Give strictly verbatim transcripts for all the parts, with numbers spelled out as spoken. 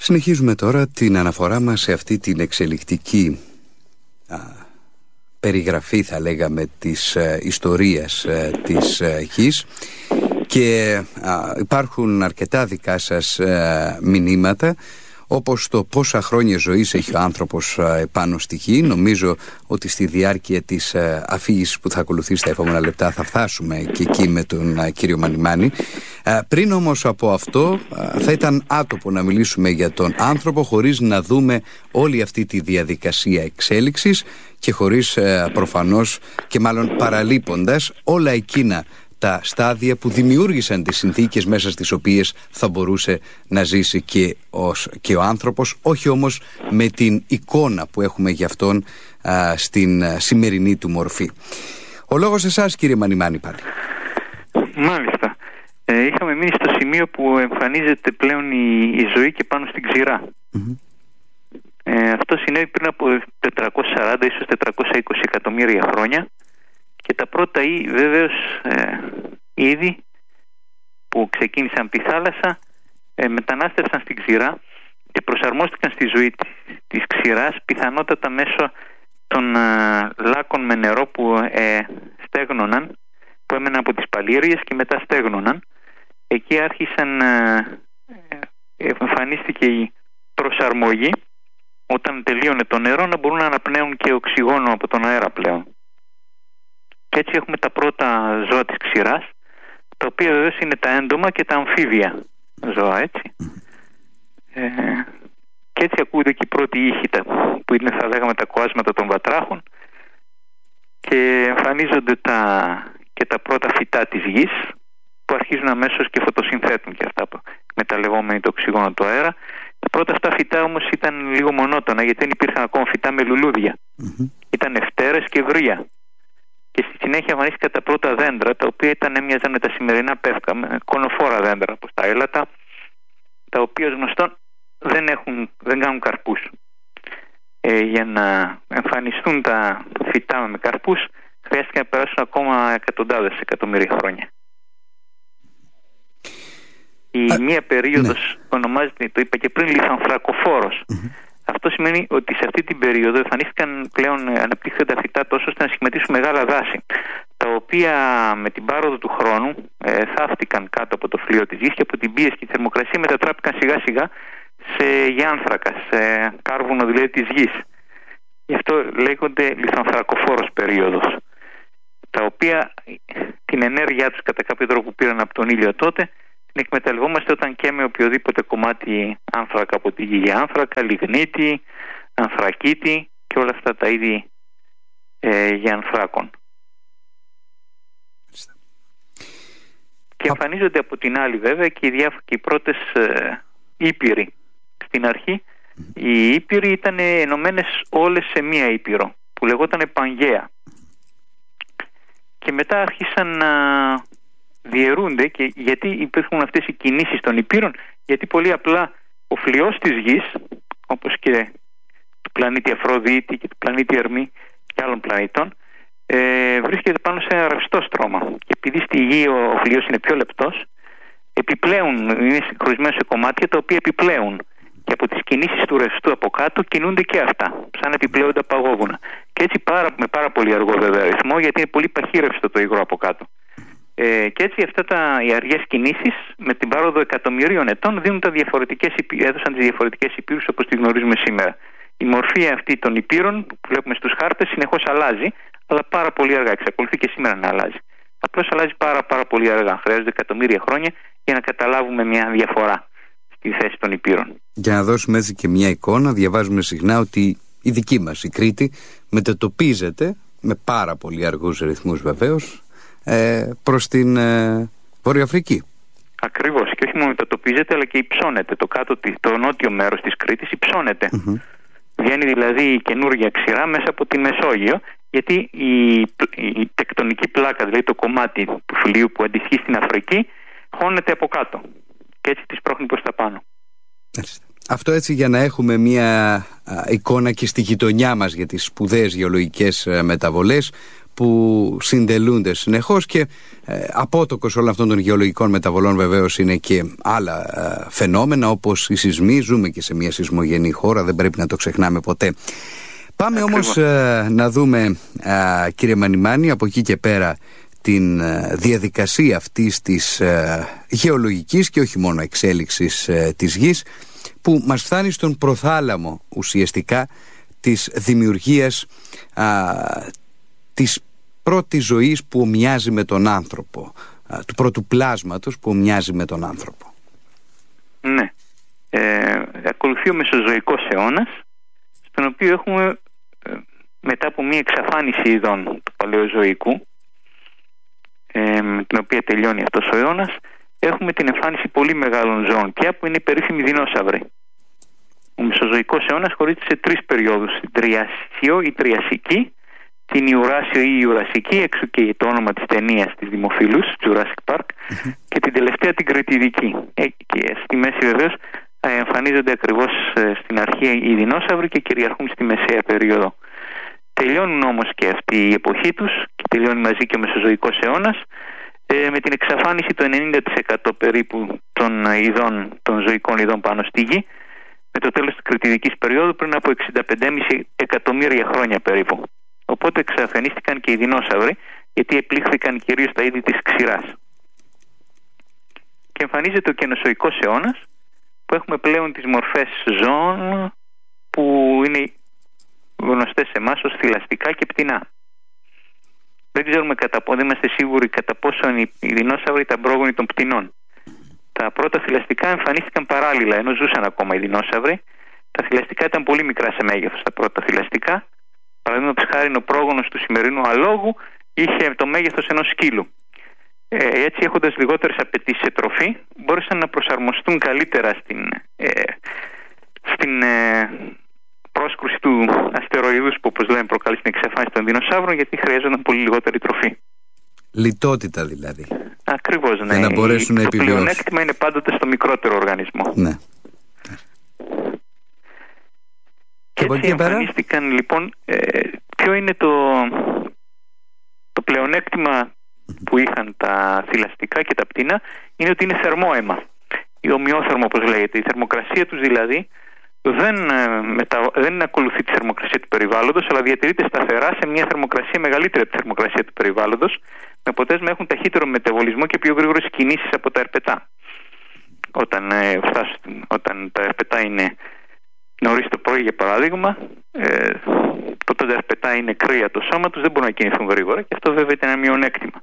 Συνεχίζουμε τώρα την αναφορά μας σε αυτή την εξελικτική α, περιγραφή, θα λέγαμε, της ε, ιστορίας ε, της ε, γης, και α, υπάρχουν αρκετά δικά σας ε, μηνύματα, όπως το πόσα χρόνια ζωής έχει ο άνθρωπος επάνω στη γη. Νομίζω ότι στη διάρκεια της αφήγησης που θα ακολουθήσει τα επόμενα λεπτά θα φτάσουμε και εκεί με τον κύριο Μανιμάνη. Πριν όμως από αυτό, θα ήταν άτοπο να μιλήσουμε για τον άνθρωπο χωρίς να δούμε όλη αυτή τη διαδικασία εξέλιξης και χωρίς προφανώς και μάλλον παραλείποντας όλα εκείνα τα στάδια που δημιούργησαν τις συνθήκες μέσα στις οποίες θα μπορούσε να ζήσει και, ως, και ο άνθρωπος, όχι όμως με την εικόνα που έχουμε για αυτόν α, στην α, σημερινή του μορφή. Ο λόγος εσάς, κύριε Μανιμάνη, πάλι. Μάλιστα. Ε, είχαμε μείνει στο σημείο που εμφανίζεται πλέον η, η ζωή και πάνω στην ξηρά. Mm-hmm. Ε, αυτό συνέβη πριν από τετρακόσια σαράντα, ίσως τετρακόσια είκοσι εκατομμύρια χρόνια. Και τα πρώτα ή βέβαιως ε, είδη που ξεκίνησαν από τη θάλασσα ε, μετανάστευσαν στην ξηρά και προσαρμόστηκαν στη ζωή της ξηράς, πιθανότατα μέσω των ε, λάκων με νερό που ε, στέγνωναν, που έμεναν από τις παλήριες και μετά στέγνωναν. Εκεί άρχισαν, ε, ε, εμφανίστηκε η προσαρμογή, όταν τελείωνε το νερό, να μπορούν να αναπνέουν και οξυγόνο από τον αέρα πλέον. Και έτσι έχουμε τα πρώτα ζώα της ξηράς, τα οποία βεβαίως είναι τα έντομα και τα αμφίβια ζώα, έτσι. Ε, και έτσι ακούγονται και οι πρώτοι ήχοι, που είναι, θα λέγαμε, τα κοάσματα των βατράχων, και εμφανίζονται τα, και τα πρώτα φυτά της γης, που αρχίζουν αμέσως και φωτοσυνθέτουν και αυτά, μεταλλευόμενοι το οξυγόνο του αέρα. Τα πρώτα αυτά φυτά όμως ήταν λίγο μονότονα, γιατί δεν υπήρχαν ακόμα φυτά με λουλούδια. Mm-hmm. Ήταν φτέρες και βρύα. Και στη συνέχεια εμφανίστηκαν τα πρώτα δέντρα, τα οποία ήταν, έμοιαζαν με τα σημερινά πεύκα, με κονοφόρα δέντρα, όπως τα έλατα, τα οποία ως γνωστόν δεν, έχουν, δεν κάνουν καρπούς. Ε, για να εμφανιστούν τα φυτά με καρπούς, χρειάστηκε να περάσουν ακόμα εκατοντάδες εκατομμύρια χρόνια. Η Α, μία περίοδος ναι. ονομάζεται, το είπα και πριν, λιθανθρακοφόρος. Mm-hmm. Αυτό σημαίνει ότι σε αυτή την περίοδο εμφανίστηκαν πλέον, αναπτύχθηκαν τα φυτά τόσο ώστε να σχηματίσουν μεγάλα δάση, τα οποία με την πάροδο του χρόνου ε, θαύτηκαν κάτω από το φλοιό της γης και από την πίεση και τη θερμοκρασία μετατράπηκαν σιγά σιγά σε γιάνθρακα, σε κάρβουνο δηλαδή της γης. Γι' αυτό λέγονται λιθανθρακοφόρος περίοδος, τα οποία την ενέργειά τους κατά κάποιο τρόπο που πήραν από τον ήλιο τότε την εκμεταλλευόμαστε όταν καίμε οποιοδήποτε κομμάτι άνθρακα από τη γη, άνθρακα, λιγνίτη, ανθρακίτη και όλα αυτά τα είδη ε, για ανθράκων. Και εμφανίζονται από την άλλη βέβαια και οι, διάφο- και οι πρώτες ε, ήπειροι. Στην αρχή οι ήπειροι ήταν ενωμένες όλες σε μία ήπειρο που λεγόταν Πανγαία. Και μετά άρχισαν να διαιρούνται. Και γιατί υπήρχουν αυτές οι κινήσεις των υπήρων? Γιατί πολύ απλά ο φλοιός της γης, όπως και του πλανήτη Αφροδίτη και του πλανήτη Ερμή και άλλων πλανήτων, ε, βρίσκεται πάνω σε ένα ρευστό στρώμα. Και επειδή στη γη ο, ο φλοιός είναι πιο λεπτός, επιπλέον, είναι χωρισμένο σε κομμάτια τα οποία επιπλέουν. Και από τις κινήσεις του ρευστού από κάτω κινούνται και αυτά, σαν επιπλέοντα παγόβουνα. Και έτσι πάρα, με πάρα πολύ αργό βέβαια ρυθμό, γιατί είναι πολύ παχύρευστο το υγρό από κάτω. Ε, και έτσι αυτά τα, οι αργές κινήσεις με την πάροδο εκατομμυρίων ετών δίνουν τα διαφορετικές, έδωσαν τις διαφορετικές υπήρους όπως τις γνωρίζουμε σήμερα. Η μορφή αυτή των υπήρων που βλέπουμε στους χάρτες συνεχώς αλλάζει, αλλά πάρα πολύ αργά. Εξακολουθεί και σήμερα να αλλάζει. Απλώς αλλάζει πάρα, πάρα πολύ αργά. Χρειάζονται εκατομμύρια χρόνια για να καταλάβουμε μια διαφορά στη θέση των υπήρων. Για να δώσουμε έτσι και μια εικόνα, διαβάζουμε συχνά ότι η δική μας η Κρήτη μετατοπίζεται με πάρα πολύ αργούς ρυθμούς βεβαίως προς την ε, Βόρεια Αφρική. Ακριβώς, και όχι μόνο μετατοπίζεται αλλά και υψώνεται. Το κάτω, το νότιο μέρος της Κρήτης υψώνεται. Mm-hmm. Βγαίνει δηλαδή η καινούργια ξηρά μέσα από τη Μεσόγειο, γιατί η, η τεκτονική πλάκα, δηλαδή το κομμάτι του φλοιού που αντιστοιχεί στην Αφρική, χώνεται από κάτω και έτσι τις πρόχνει προς τα πάνω. Αυτό έτσι για να έχουμε μια α, εικόνα και στη γειτονιά μας για τις σπουδαίες γεωλογικές α, μεταβολές. που συντελούνται συνεχώς και ε, απότοκος όλων αυτών των γεωλογικών μεταβολών βεβαίως είναι και άλλα ε, φαινόμενα όπως οι σεισμοί. Ζούμε και σε μια σεισμογενή χώρα, δεν πρέπει να το ξεχνάμε ποτέ. Πάμε Ακριβώς. όμως ε, να δούμε ε, κύριε Μανιμάνη από εκεί και πέρα την ε, διαδικασία αυτής της ε, γεωλογικής και όχι μόνο εξέλιξης ε, της γης που μας φτάνει στον προθάλαμο ουσιαστικά της δημιουργίας α, της πρώτης ζωής που ομοιάζει με τον άνθρωπο, α, του πρώτου πλάσματος που ομοιάζει με τον άνθρωπο. Ναι. Ε, ακολουθεί ο Μεσοζωικός αιώνας, στον οποίο έχουμε ε, μετά από μια εξαφάνιση ειδών του Παλαιοζωικού, ε, με την οποία τελειώνει αυτός ο αιώνας, έχουμε την εμφάνιση πολύ μεγάλων ζώων πια που είναι οι περίφημοι δεινόσαυροι. Ο Μεσοζωικός αιώνας χωρίζεται σε τρεις περιόδους: την Τριασιο ή Τριασική, την Ιουράσιο ή Ιουρασική, έξω και το όνομα της ταινίας της δημοφιλούς, Jurassic Park, mm-hmm. και την τελευταία την Κρητιδική. Ε, και στη μέση βεβαίως εμφανίζονται ακριβώς στην αρχή οι δεινόσαυροι και κυριαρχούν στη μεσαία περίοδο. Τελειώνουν όμως και αυτή η εποχή τους και τελειώνει μαζί και ο Μεσοζωικός αιώνας ε, με την εξαφάνιση του ενενήντα τοις εκατό περίπου των, ειδών, των ζωικών ειδών πάνω στη γη, με το τέλος της Κρητιδικής περίοδου πριν από εξήντα πέντε κόμμα πέντε εκατομμύρια χρόνια περίπου. Οπότε εξαφανίστηκαν και οι δεινόσαυροι, γιατί επλήχθηκαν κυρίως τα είδη της ξηράς. Και εμφανίζεται ο Καινοσωικός αιώνας, που έχουμε πλέον τις μορφές ζώων που είναι γνωστές σε εμάς ως θηλαστικά και πτηνά. Δεν ξέρουμε κατά πόσο, δεν είμαστε σίγουροι κατά πόσο οι δεινόσαυροι ήταν πρόγονοι των πτηνών. Τα πρώτα θηλαστικά εμφανίστηκαν παράλληλα, ενώ ζούσαν ακόμα οι δεινόσαυροι. Τα θηλαστικά ήταν πολύ μικρά σε μέγεθος, τα πρώτα θηλαστικά. Παραδείγματος χάρη, ο πρόγονος του σημερινού αλόγου είχε το μέγεθος ενός σκύλου. Ε, έτσι, έχοντας λιγότερες απαιτήσεις σε τροφή, μπόρεσαν να προσαρμοστούν καλύτερα στην, ε, στην ε, πρόσκρουση του αστεροειδούς που, όπως λέμε, προκαλεί την εξαφάνιση των δεινοσαύρων, γιατί χρειάζονταν πολύ λιγότερη τροφή. Λιτότητα δηλαδή. Ακριβώς, ναι. Για να μπορέσουν να επιβιώσουν. Το πλεονέκτημα είναι πάντοτε στο μικρότερο οργανισμό. Ναι. Και έτσι εμφανίστηκαν λοιπόν, ε, ποιο είναι το, το πλεονέκτημα που είχαν τα θηλαστικά και τα πτηνά, είναι ότι είναι θερμό αίμα. Ή ομοιόθερμο όπως λέγεται. Η θερμοκρασία τους δηλαδή δεν, ε, μετα... δεν ακολουθεί τη θερμοκρασία του περιβάλλοντος, αλλά διατηρείται σταθερά σε μια θερμοκρασία μεγαλύτερη από τη θερμοκρασία του περιβάλλοντος, με αποτέλεσμα έχουν ταχύτερο μεταβολισμό και πιο γρήγορες κινήσεις από τα ερπετά. Όταν, ε, φτάσουν, όταν τα ερπετά είναι νωρίς το πρωί, για παράδειγμα, ε, όταν τα ερπετά είναι κρύα το σώμα τους, δεν μπορούν να κινηθούν γρήγορα, και αυτό βέβαια είναι ένα μειονέκτημα.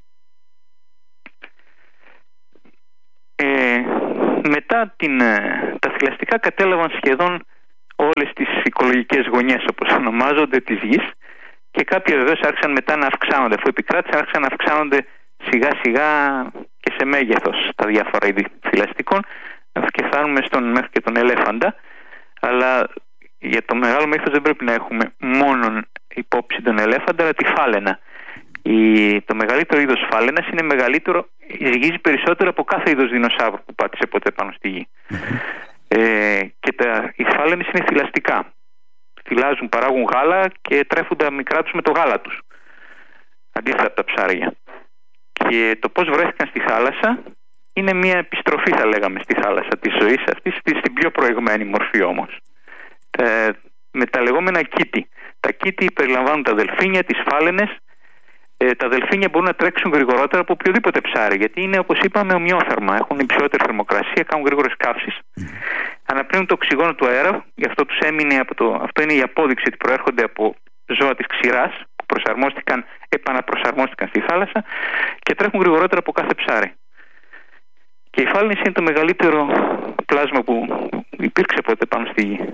Ε, μετά την, τα θηλαστικά κατέλαβαν σχεδόν όλες τις οικολογικές γωνιές, όπως ονομάζονται, της γης, και κάποια βεβαίως άρχισαν μετά να αυξάνονται. Αφού επικράτησαν, άρχισαν να αυξάνονται σιγά σιγά και σε μέγεθος τα διάφορα είδη θηλαστικών, και φτάνουμε στον, μέχρι και τον ελέφαντα. Αλλά για το μεγάλο μέγεθος δεν πρέπει να έχουμε μόνο υπόψη τον ελέφαντα, αλλά τη φάλαινα. Η, το μεγαλύτερο είδος φάλαινας είναι μεγαλύτερο, ζυγίζει περισσότερο από κάθε είδος δεινοσαύρου που πάτησε ποτέ πάνω στη γη. Mm-hmm. Ε, και τα, οι φάλαινες είναι θηλαστικά. Θυλάζουν, παράγουν γάλα και τρέφουν τα μικρά τους με το γάλα τους, αντίθετα από τα ψάρια. Και το πώς βρέθηκαν στη θάλασσα είναι μια επιστροφή, θα λέγαμε, στη θάλασσα της ζωής αυτής, στην πιο προηγμένη μορφή όμως. Ε, με τα λεγόμενα κήτη. Τα κήτη περιλαμβάνουν τα δελφίνια, τις φάλαινες. Ε, τα δελφίνια μπορούν να τρέξουν γρηγορότερα από οποιοδήποτε ψάρι, γιατί είναι, όπως είπαμε, ομοιόθερμα. Έχουν υψηλότερη θερμοκρασία, κάνουν γρήγορες καύσεις. Mm. Αναπνέουν το οξυγόνο του αέρα, γι' αυτό τους έμεινε από το. Αυτό είναι η απόδειξη ότι προέρχονται από ζώα της ξηράς, που προσαρμόστηκαν, επαναπροσαρμόστηκαν στη θάλασσα και τρέχουν γρηγορότερα από κάθε ψάρι. Και η φάλαινες είναι το μεγαλύτερο πλάσμα που υπήρξε ποτέ πάνω στη γη.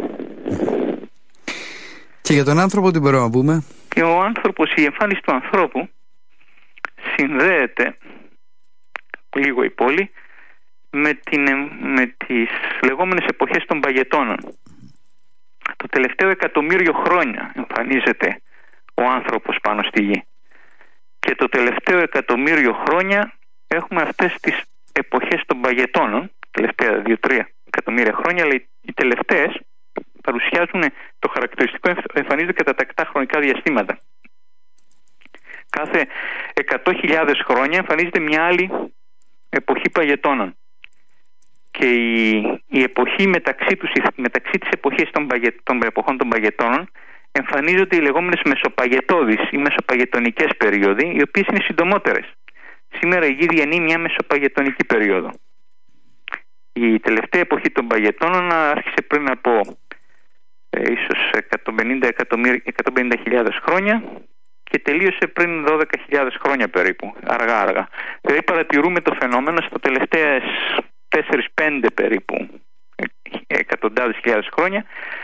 Και για τον άνθρωπο τι μπορούμε να πούμε? Και ο άνθρωπος, η εμφάνιση του ανθρώπου συνδέεται λίγο ή πολύ με, την, με τις λεγόμενες εποχές των παγετώνων. Το τελευταίο εκατομμύριο χρόνια εμφανίζεται ο άνθρωπος πάνω στη γη. Και το τελευταίο εκατομμύριο χρόνια έχουμε αυτές τις εποχές των παγετώνων, τελευταία δύο τρία εκατομμύρια χρόνια, αλλά οι τελευταίες παρουσιάζουν το χαρακτηριστικό, εμφανίζονται κατά τακτά χρονικά διαστήματα. Κάθε εκατό χιλιάδες χρόνια εμφανίζεται μια άλλη εποχή παγετώνων. Και η, η εποχή μεταξύ, τους, μεταξύ της εποχής των, παγε, των εποχών των παγετώνων εμφανίζονται οι λεγόμενες μεσοπαγετώδεις ή μεσοπαγετωνικές περίοδοι, οι οποίες είναι συντομότερες. Σήμερα η γη διανύει μια μεσοπαγετωνική περίοδο. Η τελευταία εποχή των παγετώνων άρχισε πριν από ε, ίσως εκατόν πενήντα χιλιάδες χρόνια και τελείωσε πριν δώδεκα χιλιάδες χρόνια περίπου, αργά αργά. Δηλαδή παρατηρούμε το φαινόμενο στα τελευταία τέσσερα πέντε περίπου εκατοντάδες χιλιάδες χρόνια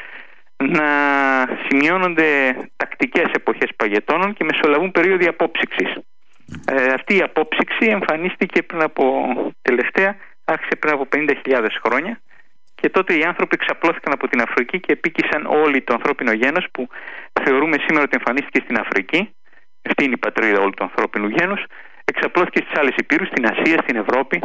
να σημειώνονται τακτικές εποχές παγετώνων και μεσολαβούν περίοδοι απόψυξης. Ε, αυτή η απόψυξη εμφανίστηκε πριν από τελευταία, άρχισε πριν από πενήντα χιλιάδες χρόνια και τότε οι άνθρωποι ξαπλώθηκαν από την Αφρική και επίκησαν όλοι το ανθρώπινο γένος που θεωρούμε σήμερα ότι εμφανίστηκε στην Αφρική. Αυτή είναι η πατρίδα όλου του ανθρώπινου γένους. Εξαπλώθηκε στις άλλες υπήρους, στην Ασία, στην Ευρώπη.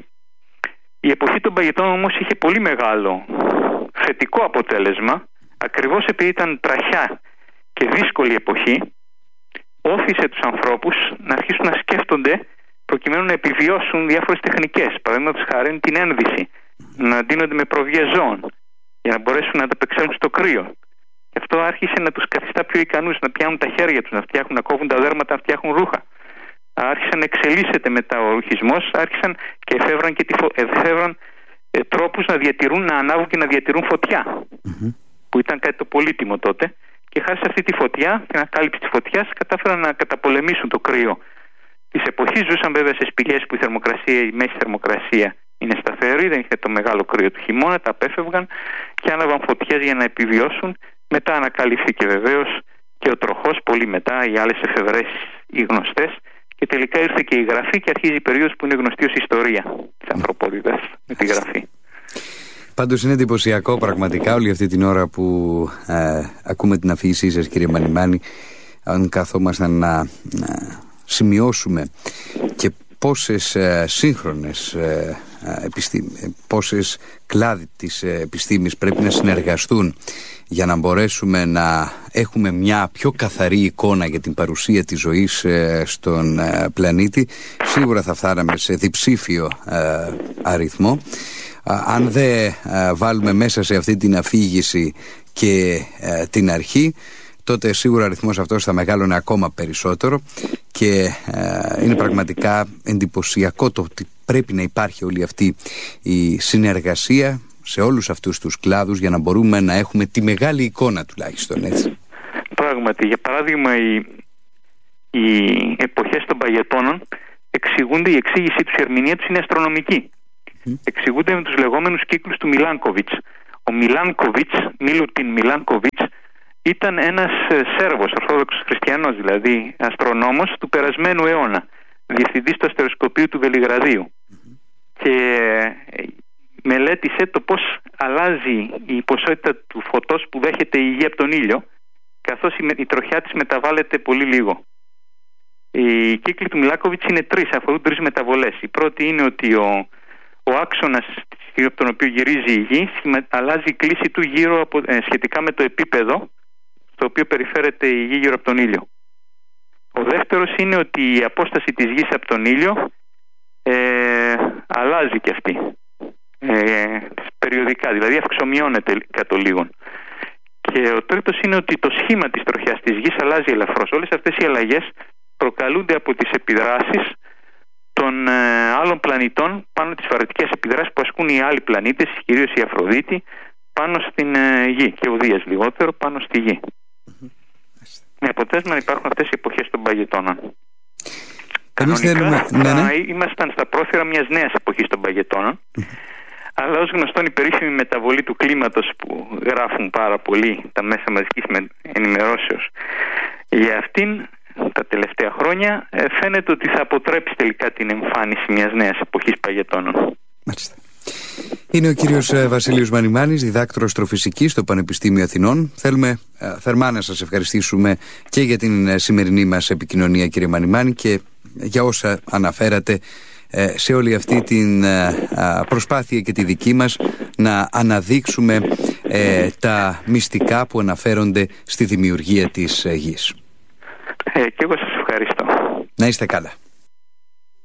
Η εποχή των παγετώνων όμως είχε πολύ μεγάλο θετικό αποτέλεσμα, ακριβώς επειδή ήταν τραχιά και δύσκολη εποχή. Όθησε τους ανθρώπους να αρχίσουν να σκέφτονται προκειμένου να επιβιώσουν διάφορες τεχνικές. Παραδείγματος χάρη την ένδυση, να ντύνονται με προβιές ζώων για να μπορέσουν να ανταπεξέλθουν στο κρύο. Και αυτό άρχισε να τους καθιστά πιο ικανούς να πιάνουν τα χέρια τους, να φτιάχνουν, να κόβουν τα δέρματα, να φτιάχνουν ρούχα. Άρχισαν να εξελίσσεται μετά ο ρουχισμός, άρχισαν και εφεύραν, και τη φω... εφεύραν ε, τρόπους να διατηρούν, να ανάβουν και να διατηρούν φωτιά, mm-hmm. που ήταν κάτι το πολύτιμο τότε. Και χάρη σε αυτή τη φωτιά, την ανακάλυψη της φωτιάς, κατάφεραν να καταπολεμήσουν το κρύο της εποχής. Ζούσαν βέβαια σε σπηλιές που η θερμοκρασία, η μέση θερμοκρασία είναι σταθερή, δεν είχε το μεγάλο κρύο του χειμώνα, τα απέφευγαν και άναβαν φωτιές για να επιβιώσουν. Μετά ανακαλύφθηκε βεβαίως και ο τροχός, πολύ μετά, οι άλλες εφευρέσεις, οι γνωστές. Και τελικά ήρθε και η γραφή και αρχίζει η περίοδος που είναι γνωστή ως ιστορία της ανθρωπότητας με τη γραφή. Πάντως είναι εντυπωσιακό πραγματικά όλη αυτή την ώρα που ε, ακούμε την αφήγησή σας, κύριε Μανιμάνη, αν καθόμασταν να, να σημειώσουμε και πόσες ε, σύγχρονες ε, επιστήμη, πόσες κλάδοι της επιστήμης πρέπει να συνεργαστούν για να μπορέσουμε να έχουμε μια πιο καθαρή εικόνα για την παρουσία της ζωής στον πλανήτη, σίγουρα θα φτάναμε σε διψήφιο αριθμό. Αν δεν βάλουμε μέσα σε αυτή την αφήγηση και την αρχή, τότε σίγουρα ο αριθμός αυτός θα μεγάλωνε ακόμα περισσότερο και είναι πραγματικά εντυπωσιακό το ότι πρέπει να υπάρχει όλη αυτή η συνεργασία σε όλους αυτούς τους κλάδους για να μπορούμε να έχουμε τη μεγάλη εικόνα τουλάχιστον, έτσι. Πράγματι, για παράδειγμα οι, οι εποχές των παγετώνων εξηγούνται, η εξήγησή τους, η ερμηνεία τους είναι αστρονομική. Mm. Εξηγούνται με τους λεγόμενους κύκλους του Μιλάνκοβιτς. Ο Μιλάνκοβιτς, Μίλουτιν Μιλάνκοβιτς, ήταν ένας Σέρβος, Ορθόδοξος Χριστιανός δηλαδή, αστρονόμος του περασμένου αιώνα, διευθυντής του αστεροσκοπείου του Βελιγραδίου. Mm-hmm. Και μελέτησε το πώς αλλάζει η ποσότητα του φωτός που δέχεται η γη από τον ήλιο, καθώς η τροχιά της μεταβάλλεται πολύ λίγο. Οι κύκλοι του Μιλάνκοβιτς είναι τρεις, αφορούν τρεις μεταβολές. Η πρώτη είναι ότι ο, ο άξονας από τον οποίο γυρίζει η γη αλλάζει η κλίση του γύρω από, ε, σχετικά με το επίπεδο στο οποίο περιφέρεται η γη γύρω από τον ήλιο. Ο δεύτερος είναι ότι η απόσταση της γης από τον ήλιο ε, αλλάζει και αυτή ε, περιοδικά, δηλαδή αυξομειώνεται κατ' ολίγων. Και ο τρίτος είναι ότι το σχήμα της τροχιάς της γης αλλάζει ελαφρώς. Όλες αυτές οι αλλαγές προκαλούνται από τις επιδράσεις των ε, άλλων πλανητών πάνω, τις φαρετικές επιδράσεις που ασκούν οι άλλοι πλανήτες, κυρίως η Αφροδίτη, πάνω στην ε, γη και ο Δίας λιγότερο πάνω στη γη. Mm-hmm. Με αποτέλεσμα υπάρχουν αυτές οι εποχές των παγετώνων. Κανονικά θέλουμε... ναι, ναι. ήμασταν στα πρόθυρα μιας νέας εποχής των παγετώνων, mm-hmm. αλλά ως γνωστόν η περίφημη μεταβολή του κλίματος που γράφουν πάρα πολύ τα μέσα μαζικής ενημερώσεως για αυτήν τα τελευταία χρόνια, φαίνεται ότι θα αποτρέψει τελικά την εμφάνιση μιας νέας εποχής παγετώνων. Μάλιστα. Είναι ο κύριος Βασίλειος Μανιμάνης, διδάκτορος αστροφυσικής στο Πανεπιστήμιο Αθηνών. Θέλουμε θερμά να σας ευχαριστήσουμε και για την σημερινή μας επικοινωνία, κύριε Μανιμάνη, και για όσα αναφέρατε σε όλη αυτή την προσπάθεια και τη δική μας να αναδείξουμε τα μυστικά που αναφέρονται στη δημιουργία της γης. Ε, και εγώ σας ευχαριστώ. Να είστε καλά.